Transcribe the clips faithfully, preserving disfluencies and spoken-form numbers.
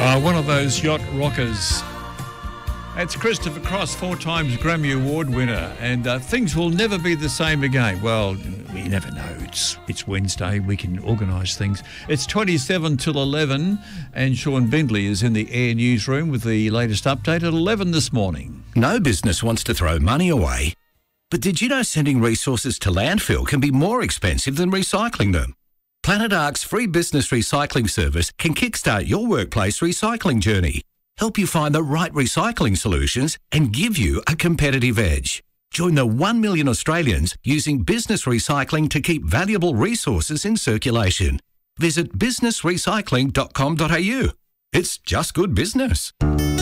Uh, one of those yacht rockers. It's Christopher Cross, four times Grammy Award winner, and uh, things will never be the same again. Well, you never know. It's it's Wednesday. We can organise things. It's twenty-seven till eleven, and Sean Bindley is in the Air Newsroom with the latest update at eleven this morning. No business wants to throw money away, but did you know sending resources to landfill can be more expensive than recycling them? Planet Ark's free business recycling service can kickstart your workplace recycling journey, help you find the right recycling solutions and give you a competitive edge. Join the one million Australians using business recycling to keep valuable resources in circulation. Visit business recycling dot com dot a u. It's just good business.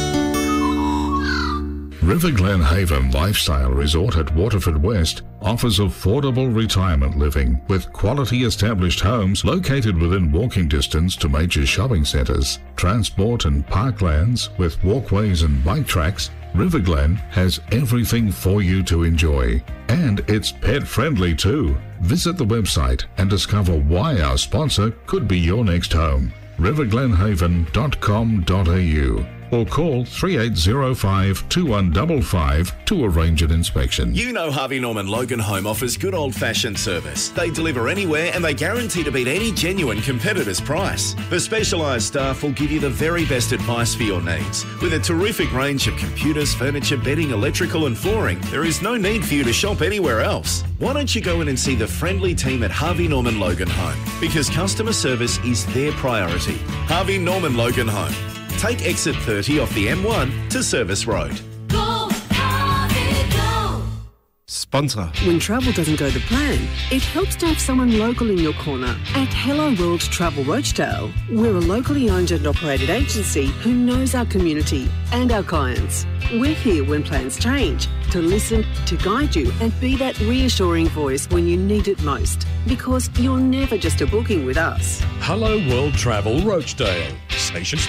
River Glen Haven Lifestyle Resort at Waterford West offers affordable retirement living with quality established homes located within walking distance to major shopping centres, transport and parklands with walkways and bike tracks. River Glen has everything for you to enjoy. And it's pet friendly too. Visit the website and discover why our sponsor could be your next home. river glen haven dot com dot a u or call three eight zero five, two one five five to arrange an inspection. You know Harvey Norman Logan Home offers good old-fashioned service. They deliver anywhere and they guarantee to beat any genuine competitor's price. The specialised staff will give you the very best advice for your needs. With a terrific range of computers, furniture, bedding, electrical and flooring, there is no need for you to shop anywhere else. Why don't you go in and see the friendly team at Harvey Norman Logan Home? Because customer service is their priority. Harvey Norman Logan Home. Take exit thirty off the M one to Service Road. Go, Harvey, go! Sponsor. When travel doesn't go to plan, it helps to have someone local in your corner. At Hello World Travel Rochdale, we're a locally owned and operated agency who knows our community and our clients. We're here when plans change, to listen, to guide you and be that reassuring voice when you need it most. Because you're never just a booking with us. Hello World Travel Rochdale. Station